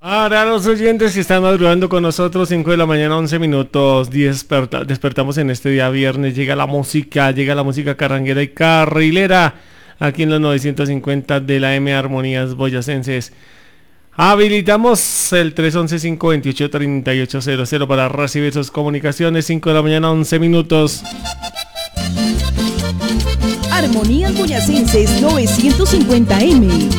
Para los oyentes que están madrugando con nosotros, 5 de la mañana, 11 minutos, despertamos en este día viernes, llega la música carranguera y carrilera, aquí en los 950 de la M Armonías Boyacenses. Habilitamos el 311-528-3800 para recibir sus comunicaciones, 5 de la mañana, 11 minutos. Armonías Boyacenses 950M.